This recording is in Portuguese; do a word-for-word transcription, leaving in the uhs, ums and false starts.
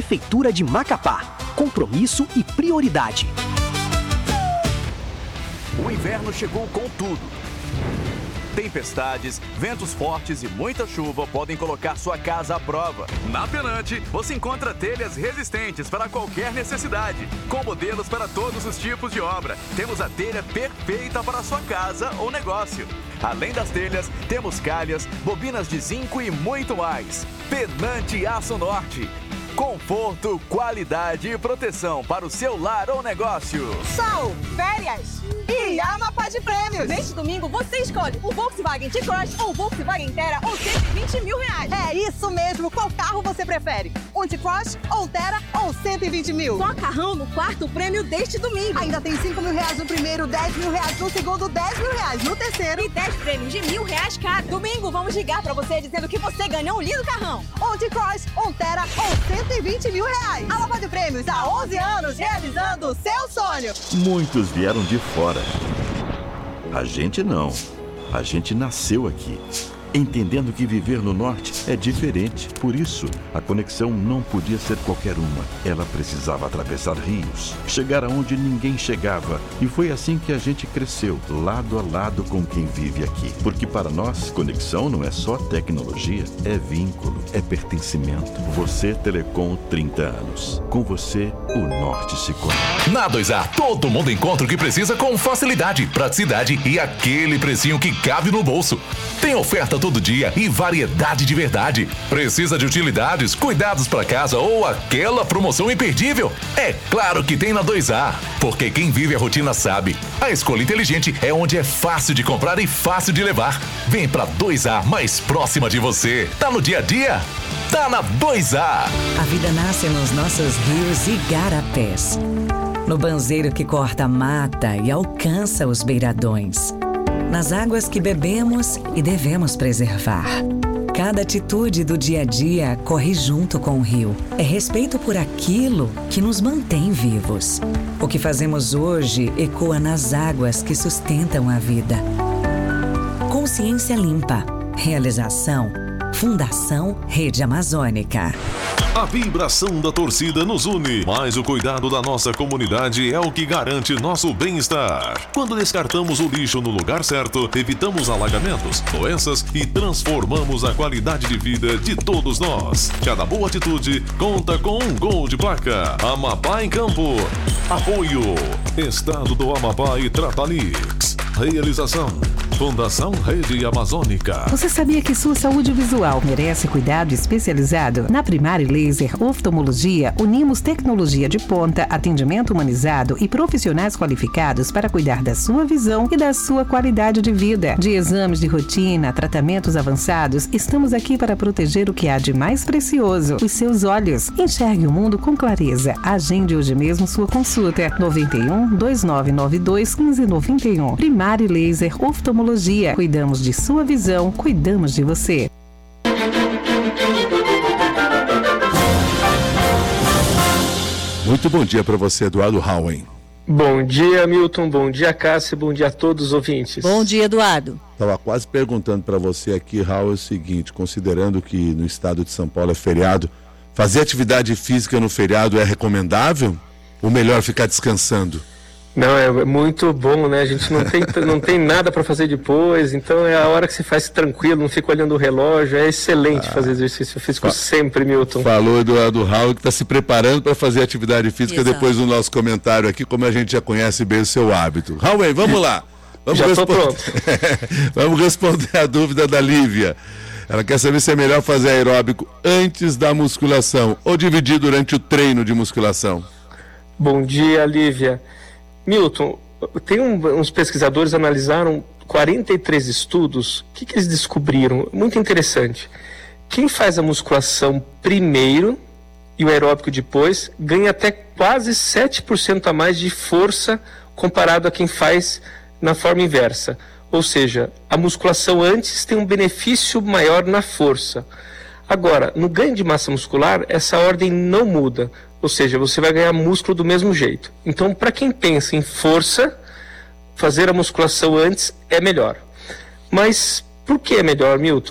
Prefeitura de Macapá. Compromisso e prioridade. O inverno chegou com tudo. Tempestades, ventos fortes e muita chuva podem colocar sua casa à prova. Na Penante, você encontra telhas resistentes para qualquer necessidade, com modelos para todos os tipos de obra. Temos a telha perfeita para a sua casa ou negócio. Além das telhas, temos calhas, bobinas de zinco e muito mais. Penante Aço Norte. Conforto, qualidade e proteção para o seu lar ou negócio. Sol, férias e Amapá de prêmios. Neste domingo você escolhe o Volkswagen T-Cross ou o Volkswagen Terra ou cento e vinte mil reais. É isso mesmo. Qual carro você prefere? Um T-Cross, ou Terra ou cento e vinte mil? Só carrão no quarto prêmio deste domingo. Ainda tem cinco mil reais no primeiro, dez mil reais no segundo, dez mil reais no terceiro. E dez prêmios de mil reais cada. Domingo vamos ligar pra você dizendo que você ganhou um lindo carrão. Um T-Cross, um Terra ou cento e vinte mil reais. A Amapá de Prêmios há onze anos realizando o seu sonho. Muitos vieram de fora. A gente não. A gente nasceu aqui, entendendo que viver no norte é diferente. Por isso, a conexão não podia ser qualquer uma. Ela precisava atravessar rios, chegar aonde ninguém chegava. E foi assim que a gente cresceu, lado a lado com quem vive aqui. Porque para nós, conexão não é só tecnologia, é vínculo, é pertencimento. Você, Telecom, trinta anos. Com você, o norte se conecta. Na dois A, todo mundo encontra o que precisa com facilidade, praticidade e aquele precinho que cabe no bolso. Tem oferta todo dia e variedade de verdade. Precisa de utilidades, cuidados para casa ou aquela promoção imperdível? É claro que tem na dois A, porque quem vive a rotina sabe. A escolha inteligente é onde é fácil de comprar e fácil de levar. Vem pra dois A mais próxima de você. Tá no dia a dia? Tá na dois A. A vida nasce nos nossos rios e igarapés. No banzeiro que corta a mata e alcança os beiradões. Nas águas que bebemos e devemos preservar. Cada atitude do dia a dia corre junto com o rio. É respeito por aquilo que nos mantém vivos. O que fazemos hoje ecoa nas águas que sustentam a vida. Consciência Limpa. Realização. Fundação Rede Amazônica. A vibração da torcida nos une, mas o cuidado da nossa comunidade é o que garante nosso bem-estar. Quando descartamos o lixo no lugar certo, evitamos alagamentos, doenças e transformamos a qualidade de vida de todos nós. Cada boa atitude conta com um gol de placa. Amapá em Campo. Apoio. Estado do Amapá e Tratalix. Realização. Fundação Rede Amazônica. Você sabia que sua saúde visual merece cuidado especializado? Na Primari Laser Oftalmologia, unimos tecnologia de ponta, atendimento humanizado e profissionais qualificados para cuidar da sua visão e da sua qualidade de vida. De exames de rotina a tratamentos avançados, estamos aqui para proteger o que há de mais precioso, os seus olhos. Enxergue o mundo com clareza. Agende hoje mesmo sua consulta. noventa e um, dois nove nove dois, quinze noventa e um. Primari Laser Oftalmologia. Cuidamos de sua visão, cuidamos de você. Muito bom dia para você, Eduardo Howen. Bom dia, Milton. Bom dia, Cássia. Bom dia a todos os ouvintes. Bom dia, Eduardo. Estava quase perguntando para você aqui, Raul, é o seguinte: considerando que no estado de São Paulo é feriado, fazer atividade física no feriado é recomendável? Ou melhor ficar descansando? Não, é muito bom, né? A gente não tem, não tem nada para fazer depois, então é a hora que você faz tranquilo, não fica olhando o relógio. É excelente ah, fazer exercício físico sempre, Milton. Falou Eduardo Raul, que está se preparando para fazer atividade física. Exato. Depois do nosso comentário aqui, como a gente já conhece bem o seu hábito. Raul, vamos lá. Vamos já estou respond... pronto. Vamos responder a dúvida da Lívia. Ela quer saber se é melhor fazer aeróbico antes da musculação ou dividir durante o treino de musculação. Bom dia, Lívia. Milton, tem um, uns pesquisadores analisaram quarenta e três estudos. O que, que eles descobriram? Muito interessante. Quem faz a musculação primeiro e o aeróbico depois ganha até quase sete por cento a mais de força comparado a quem faz na forma inversa. Ou seja, a musculação antes tem um benefício maior na força. Agora, no ganho de massa muscular, essa ordem não muda. Ou seja, você vai ganhar músculo do mesmo jeito. Então, para quem pensa em força, fazer a musculação antes é melhor. Mas por que é melhor, Milton?